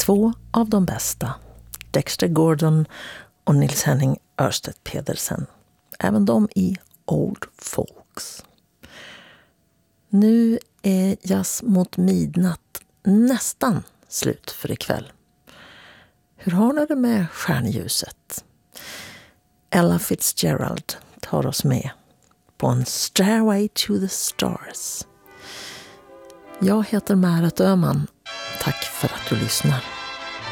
två av de bästa, Dexter Gordon och Nils Henning Ørsted Pedersen. Även de i Old Folks. Nu är Jazz mot midnatt nästan slut för ikväll. Hur har ni det med stjärnljuset? Ella Fitzgerald tar oss med på en Stairway to the Stars. Jag heter Märet Öhman. Tack för att du lyssnar.